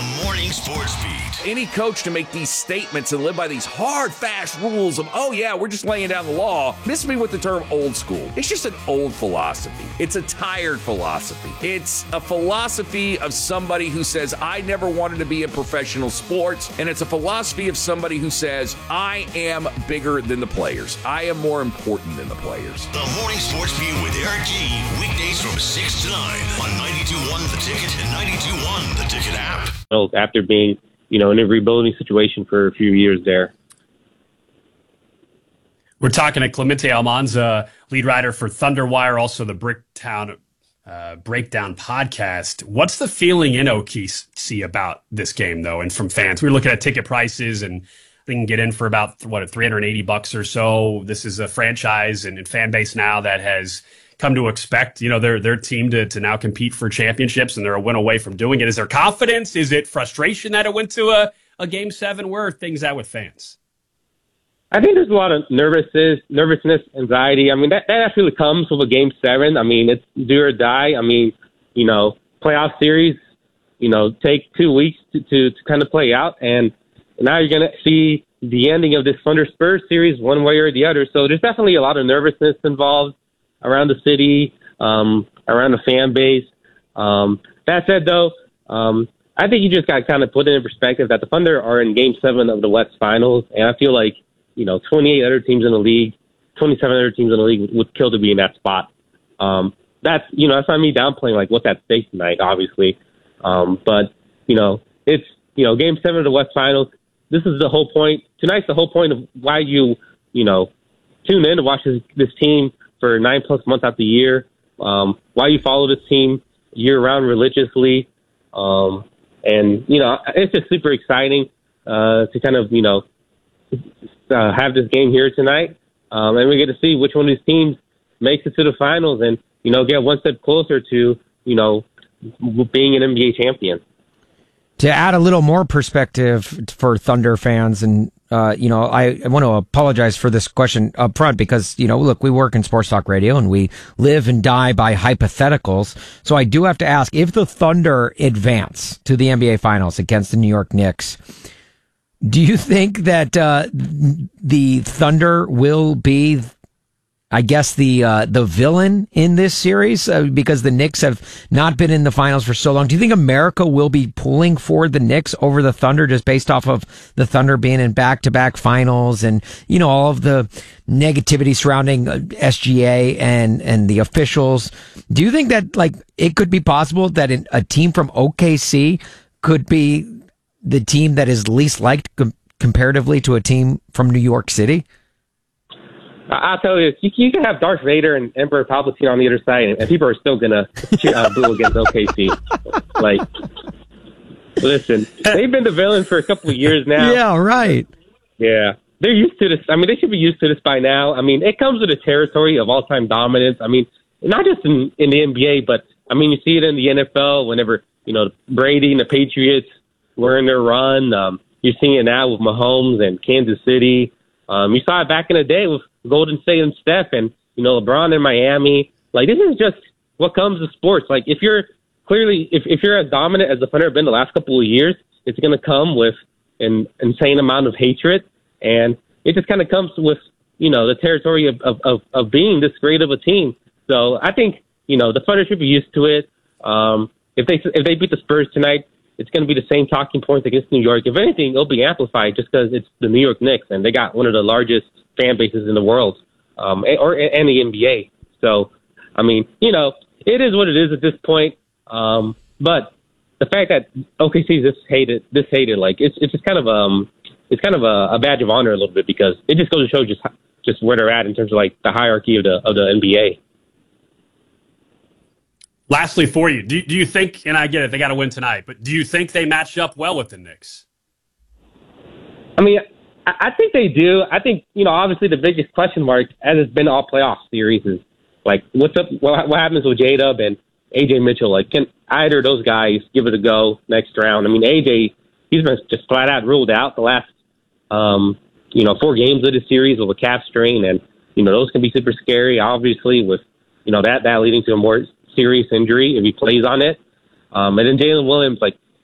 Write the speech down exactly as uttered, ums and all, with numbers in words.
The Morning Sports Beat. Any coach to make these statements and live by these hard, fast rules of, oh yeah, we're just laying down the law, miss me with the term old school. It's just an old philosophy. It's a tired philosophy. It's a philosophy of somebody who says, I never wanted to be in professional sports. And it's a philosophy of somebody who says, I am bigger than the players. I am more important than the players. The Morning Sports Beat with Eric G. Weekdays from six to nine on ninety-two point one The Ticket and ninety-two point one The Ticket app. After being, you know, in a rebuilding situation for a few years there. We're talking to Clemente Almanza, lead writer for Thunderwire, also the Bricktown uh, Breakdown podcast. What's the feeling in O K C about this game, though, and from fans? We were looking at ticket prices, and they can get in for about, what, three hundred eighty bucks or so. This is a franchise and, and fan base now that has come to expect, you know, their their team to to now compete for championships, and they're a win away from doing it. Is there confidence? Is it frustration that it went to a, a game seven? Where are things at with fans? I think there's a lot of nervousness, nervousness, anxiety. I mean, that, that actually comes with a game seven. I mean, it's do or die. I mean, you know, playoff series, you know, take two weeks to, to, to kind of play out. And now you're going to see the ending of this Thunder Spurs series one way or the other. So there's definitely a lot of nervousness involved around the city, um, around the fan base. Um, that said, though, um, I think you just got to kind of put it in perspective that the Thunder are in game seven of the West Finals. And I feel like, you know, twenty-eight other teams in the league, twenty-seven other teams in the league would kill to be in that spot. Um, that's, you know, that's not me downplaying, like, what's at stake tonight, obviously. Um, but, you know, it's, you know, game seven of the West Finals. This is the whole point. Tonight's the whole point of why you, you know, tune in to watch this, this team for nine plus months out the year, um, why you follow this team year round religiously. Um, and, you know, it's just super exciting uh, to kind of, you know, Uh, have this game here tonight, um, and we get to see which one of these teams makes it to the finals and, you know, get one step closer to, you know, being an N B A champion. To add a little more perspective for Thunder fans, and, uh, you know, I, I want to apologize for this question up front because, you know, look, we work in sports talk radio and we live and die by hypotheticals. So I do have to ask, if the Thunder advance to the N B A finals against the New York Knicks, do you think that uh, the Thunder will be, I guess, the uh, the villain in this series uh, because the Knicks have not been in the finals for so long? Do you think America will be pulling for the Knicks over the Thunder just based off of the Thunder being in back-to-back finals and, you know, all of the negativity surrounding S G A and, and the officials? Do you think that, like, it could be possible that a team from O K C could be the team that is least liked com- comparatively to a team from New York City? I'll tell you, you, you can have Darth Vader and Emperor Palpatine on the other side, and, and people are still going to uh, boo against O K C. Like, listen, they've been the villains for a couple of years now. Yeah, right. Yeah, they're used to this. I mean, they should be used to this by now. I mean, it comes with the territory of all-time dominance. I mean, not just in, in the N B A, but, I mean, you see it in the N F L whenever, you know, Brady and the Patriots were in their run. Um, you're seeing it now with Mahomes and Kansas City. Um, you saw it back in the day with Golden State and Steph and, you know, LeBron in Miami. Like, this is just what comes to sports. Like, if you're clearly, if, if you're as dominant as the Thunder have been the last couple of years, it's going to come with an insane amount of hatred. And it just kind of comes with, you know, the territory of, of, of, of being this great of a team. So I think, you know, the Thunder should be used to it. Um, if they, if they beat the Spurs tonight, it's going to be the same talking points against New York. If anything, it'll be amplified just because it's the New York Knicks, and they got one of the largest fan bases in the world, um, or and the N B A. So, I mean, you know, it is what it is at this point. Um, but the fact that O K C is this hated, this hated, like it's it's just kind of um, it's kind of a, a badge of honor a little bit because it just goes to show just just where they're at in terms of like the hierarchy of the of the N B A. Lastly, for you, do, do you think, and I get it, they got to win tonight, but do you think they match up well with the Knicks? I mean, I, I think they do. I think, you know, obviously the biggest question mark, as it's been all playoff series, is like, what's up? What, what happens with J-Dub and A J Mitchell? Like, can either of those guys give it a go next round? I mean, A J, he's been just flat out ruled out the last, um, you know, four games of the series with a calf strain, and you know those can be super scary. Obviously, with you know that that leading to a more serious injury if he plays on it. Um, and then Jalen Williams, like,